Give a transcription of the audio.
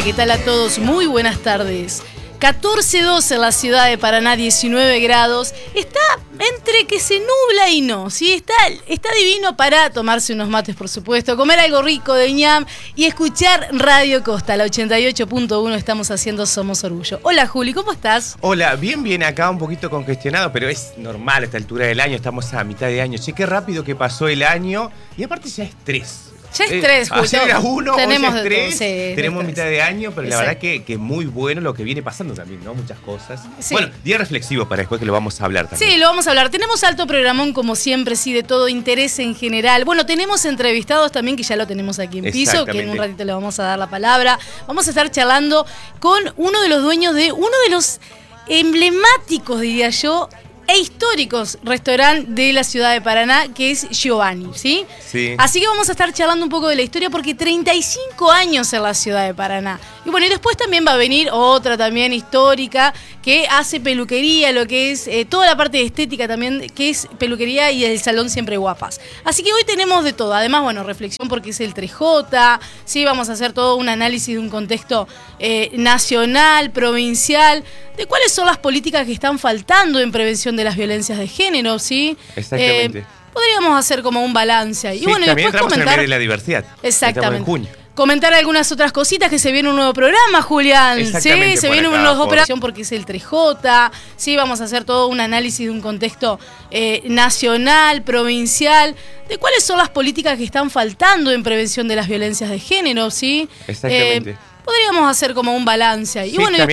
Hola, ¿qué tal a todos? Muy buenas tardes. 14:12 en la ciudad de Paraná, 19 grados. Está entre que se nubla y no, ¿sí? Está divino para tomarse unos mates, por supuesto, comer algo rico de ñam y escuchar Radio Costa, la 88.1. Estamos haciendo Somos Orgullo. Hola, Juli, ¿cómo estás? Hola, bien acá, un poquito congestionado, pero es normal a esta altura del año, estamos a mitad de año. Che, qué rápido que pasó el año y aparte ya es 3. Ya es 3, Julio. Ayer era 1, hoy es 3, sí, tenemos mitad de año, pero exacto. La verdad que muy bueno lo que viene pasando también, ¿no? Muchas cosas. Sí. Bueno, día reflexivo para después que lo vamos a hablar también. Sí, lo vamos a hablar. Tenemos alto programón, como siempre, sí, de todo interés en general. Bueno, tenemos entrevistados también, que ya lo tenemos aquí en piso, que en un ratito le vamos a dar la palabra. Vamos a estar charlando con uno de los dueños de uno de los emblemáticos, diría yo, e históricos restaurantes de la ciudad de Paraná, que es Giovanni, ¿sí? Sí. Así que vamos a estar charlando un poco de la historia, porque 35 años en la ciudad de Paraná. Y bueno, y después también va a venir otra también histórica, que hace peluquería, lo que es toda la parte de estética también, que es peluquería y el salón Siempre Guapas. Así que hoy tenemos de todo. Además, bueno, reflexión porque es el 3J, ¿sí? Vamos a hacer todo un análisis de un contexto nacional, provincial, de cuáles son las políticas que están faltando en prevención de las violencias de género, ¿sí? Exactamente. Podríamos hacer como un balance ahí. Sí, Y bueno, y también después entramos en el comentar. mes de la diversidad. Exactamente. Estamos en junio. Comentar algunas otras cositas, que se viene un nuevo programa, Julián. Exactamente, Sí, se por viene acá, una nueva por- operación porque es el 3J. Sí, vamos a hacer todo un análisis de un contexto nacional, provincial, de cuáles son las políticas que están faltando en prevención de las violencias de género, ¿sí? Exactamente. Podríamos hacer como un balance ahí. Sí, Y bueno, y también